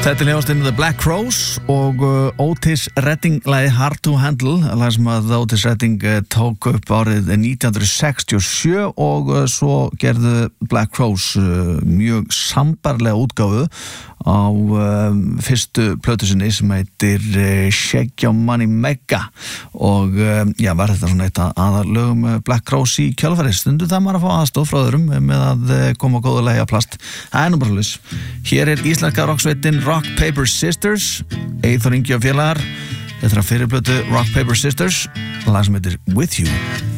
Þetta hljóðastinn The Black Crowes og Otis Redding lagið Hard to Handle, lag sem að Otis Redding tók upp árið 1967 og svo gerðu Black Crowes mjög sambarlega útgáfu á fyrstu plötu sinni sem heitir Shake Your Money Mega og var þetta svona eitt aðal lögum Black Crowes í kjölfarið. Stundum það maður að fá aðstoð frá öðrum með að koma góðu lagi á plast. Það nú bara hlutis. Hér íslenska rocksveitin Rock Paper Sisters, Eyþór Ingi og félagar. Þetta fyrir plötu Rock Paper Sisters, lag sem heitir With You.